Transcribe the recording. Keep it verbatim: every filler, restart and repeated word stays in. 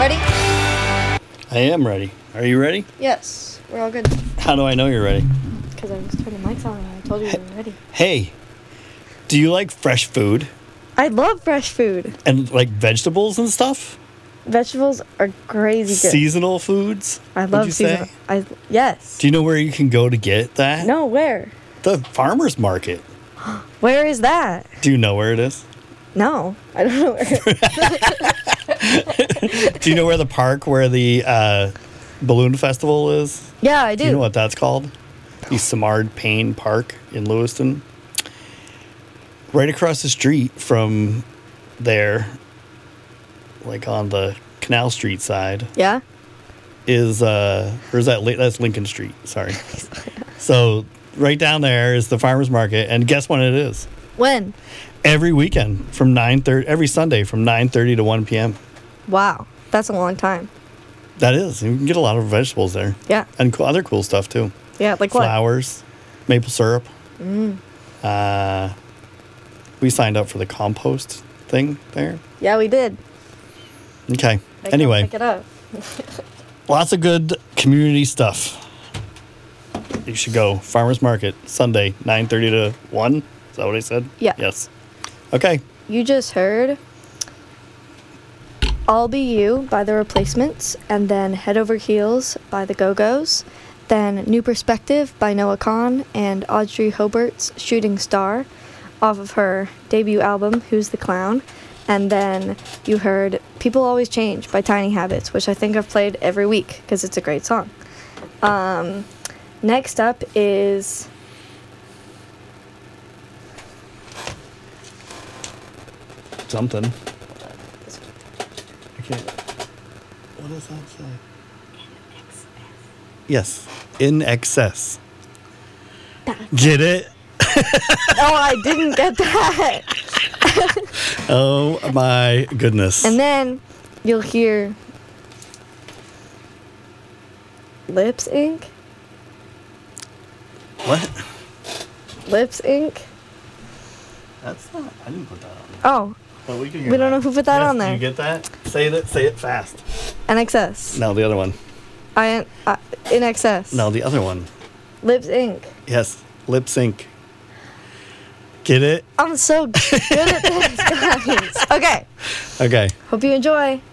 Ready? I am ready. Are you ready? Yes. We're all good. How do I know you're ready? Because I was turning the mics on and I told you we were ready. Hey, do you like fresh food I love fresh food. and like vegetables and stuff? Vegetables are crazy good. Seasonal foods? I would love you seasonal. say? I yes. Do you know where you can go to get that? No, where? The farmer's market. Where is that? Do you know where it is? No, I don't know where. Do you know where the park where the uh, balloon festival is? Yeah, I do. Do you know what that's called? The Samard Payne Park in Lewiston. Right across the street from there, like on the Canal Street side, Yeah. is uh, or is that Li- that's Lincoln Street? Sorry. So right down there is the farmers market, and guess when it is? When? Every weekend from nine thirty, every Sunday from nine thirty to one p.m. Wow, that's a long time. That is. You can get a lot of vegetables there. Yeah. And cool, other cool stuff too. Yeah, like what? Flowers, maple syrup. Mm. Uh, we signed up for the compost thing there. Yeah, we did. Okay. I can't Anyway, pick it up. lots of good community stuff. You should go. Farmers Market, Sunday, nine thirty to one. Is that what I said? Yeah. Yes. Okay. You just heard I'll Be You by The Replacements, and then Head Over Heels by The Go-Go's, then New Perspective by Noah Kahan and Audrey Hobart's Shooting Star off of her debut album, Who's the Clown, and then you heard People Always Change by Tiny Habits, which I think I've played every week because it's a great song. Um, next up is... Something. I can't. What does that say? Yes. In excess. Get it? Oh, I didn't get that! Oh my goodness. And then you'll hear Lips Inc. What? Lips Inc. That's not. I didn't put that on. Oh, But we can we don't know who put that Yes, on do there. you get that? Say that. Say it fast. N X S. No, the other one. I, uh, In Excess. No, the other one. Lips Inc. Yes. Lip sync. Get it? I'm so good at this, guys. Okay. Okay. Hope you enjoy.